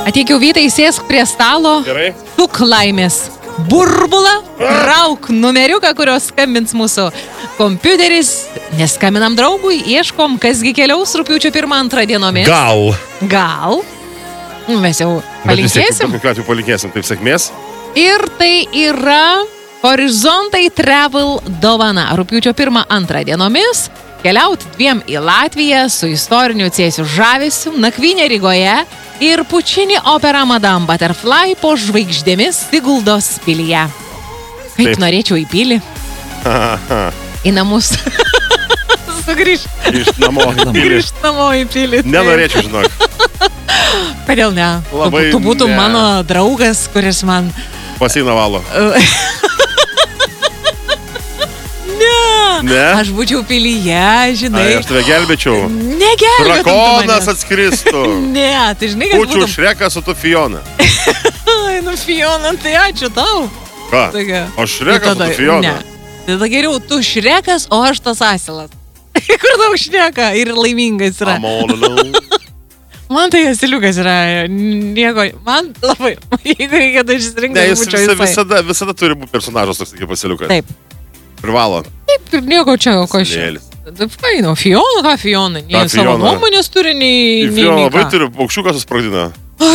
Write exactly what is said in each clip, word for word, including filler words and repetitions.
Ateik jau Vytai, sėsk prie stalo. Gerai. Tuk laimės burbulą, rauk numeriuką, kurios skambins mūsų kompiuteris. Neskambinam draugui, ieškom, kasgi keliaus rugpjūčio pirmą antrą dienomis. Gal. Gal. Mes jau palinkėsim. Bet vis tiek palinkėsim, taip sėkmės. Ir tai yra Horizontai Travel dovana. Rugpjūčio pirmą antrą dienomis keliauti dviem į Latviją su istoriniu Cėsių žavesiu, nakvynė Rygoje ir Pučini opera Madame Butterfly po žvaigždėmis Siguldos pilyje. Kaip Taip. Norėčiau į pilį. Į namus. Sugrįžt. Grįžt namo į pilį. Grįžt namo į pilį. Nenorėčiau, žinok. Kodėl ne? Labai tu, tu būtum ne. Mano draugas, kuris man... Baseiną valo. Ne. Ne? Aš būčiau pilyje, žinai. Ai, aš tave gelbėčiau. Negelbėtum. Drakonas atskristų. Ne, tai žinai, kad Pučiu būtum... Šreką su tu Fiona. Ai, nu Fiona, tai ačiū tau. Ką? Tokia. O Šrekas tada, su tu Fiona? Ne. Tada geriau tu Šrekas, o aš tas asilas. Kur daug šneka ir laimingas yra. Man tai asiliukas yra nieko. Man labai, jeigu reikėtų išsirinkti, ne, jis būčiau visa, jisai. visada, visada turi būti personažas toks kaip asiliukas. Taip. Privalo. Taip, ir nieko čia, o ko čia. Taip, faino, Fiona, ką Fiona? Nei Ta savo Fiona. nuomonės turi, nei... nei Fiona nei labai ką. turi, paukščiuką susprogdina.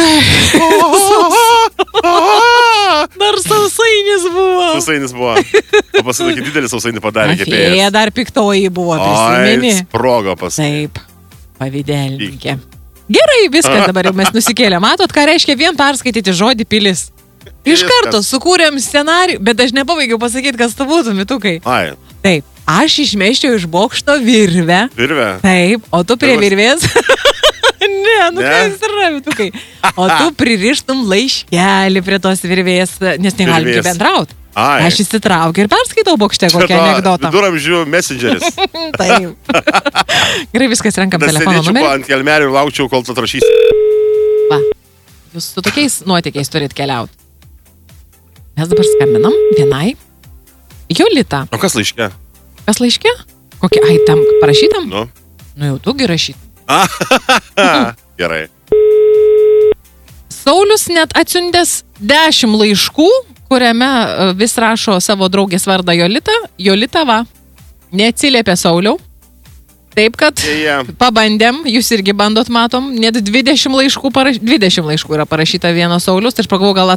Dar sausainis buvo. Sausainis buvo. O pasakyti, didelis sausainį padarė kepėjas. Jie dar piktoji buvo, prisimeni. Ai, sprogo pas. Taip, pavydelininkė. Gerai, viskas dabar jau mes nusikėlė. Matot, ką reiškia vien perskaityti žodį pilis? Iš karto sukūrėm scenarijų, bet aš nepabaigiau pasakyti, kas tu būtų, mitukai. Ai. Taip, aš išmeščiau iš bokšto virvę. Virvę? Taip, o tu prie Virvas. virvės... ne, nu Ne? kas yra, mitukai. O tu pririštum laiškelį prie tos virvės, nes negalim Virvės. čia bendrauti. Ai. Aš įsitraukiu ir perskaitau bokšte kokią anekdotą. Viduramžių messengeris. Taip. Gerai, viskas, renkam Tada telefono sėdėčiau numerį. ant kelmerių ir laukčiau, kol tu atrašysi. Va, jūs su tokiais nuotykiais turit keliauti. Mes dabar skambinam vienai. Jolita. O kas laiške? Kas laiškė? Kokia? Ai, tam parašytam? Nu. Nu jau tugi rašyt. Gerai. Saulius net atsiuntęs dešimt laiškų, kuriame e, vis rašo savo draugės vardą Jolita. Jolita, va, neatsiliepė Sauliau. Taip, kad Deja. pabandėm, jūs irgi bandot, matom, net dvidešimt laiškų, paraš... dvidešimt laiškų yra parašyta vieno Saulius, tai aš pagalvoju, gal